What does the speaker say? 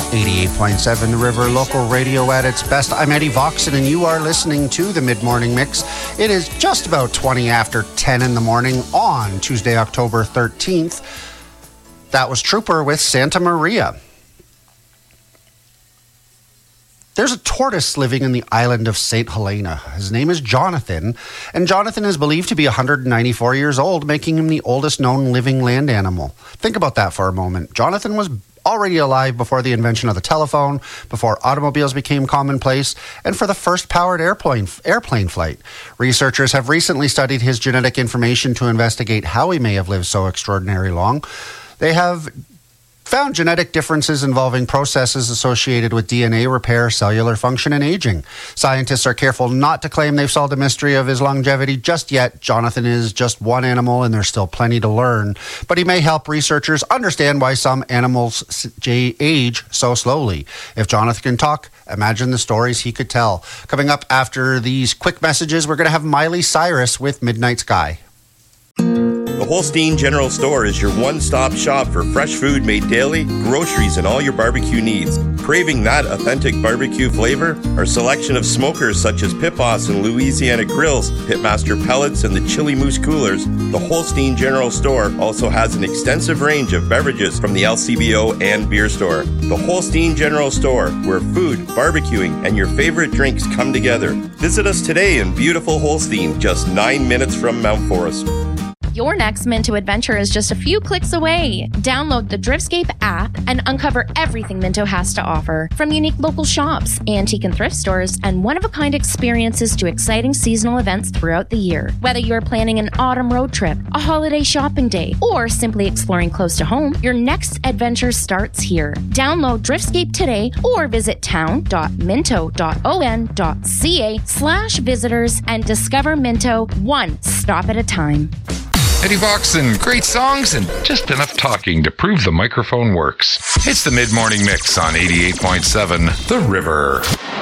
88.7 The River, local radio at its best. I'm Eddie Voxon, and you are listening to the Mid-Morning Mix. It is just about 20 after 10 in the morning on Tuesday, October 13th. That was Trooper with Santa Maria. There's a tortoise living in the island of St. Helena. His name is Jonathan, and Jonathan is believed to be 194 years old, making him the oldest known living land animal. Think about that for a moment. Jonathan was already alive before the invention of the telephone, before automobiles became commonplace, and for the first powered airplane flight. Researchers have recently studied his genetic information to investigate how he may have lived so extraordinarily long. They have found genetic differences involving processes associated with DNA repair, cellular function, and aging. Scientists are careful not to claim they've solved the mystery of his longevity just yet. Jonathan is just one animal, and there's still plenty to learn. But he may help researchers understand why some animals age so slowly. If Jonathan can talk, imagine the stories he could tell. Coming up after these quick messages, we're going to have Miley Cyrus with Midnight Sky. The Holstein General Store is your one-stop shop for fresh food made daily, groceries, and all your barbecue needs. Craving that authentic barbecue flavor? Our selection of smokers such as Pit Boss and Louisiana Grills, Pitmaster Pellets, and the Chili Moose Coolers, the Holstein General Store also has an extensive range of beverages from the LCBO and beer store. The Holstein General Store, where food, barbecuing, and your favorite drinks come together. Visit us today in beautiful Holstein, just 9 minutes from Mount Forest. Your next Minto adventure is just a few clicks away. Download the Driftscape app and uncover everything Minto has to offer. From unique local shops, antique and thrift stores, and one-of-a-kind experiences to exciting seasonal events throughout the year. Whether you're planning an autumn road trip, a holiday shopping day, or simply exploring close to home, your next adventure starts here. Download Driftscape today or visit town.minto.on.ca/visitors and discover Minto one stop at a time. Eddie Voxon, great songs and just enough talking to prove the microphone works. It's the Mid-Morning Mix on 88.7 The River.